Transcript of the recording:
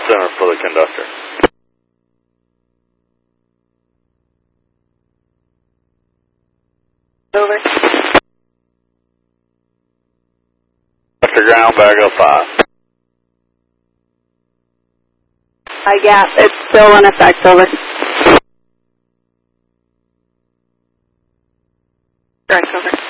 center for the conductor. Over. Conductor ground, bag up 5. Yeah, it's still in effect, over. Correct, over.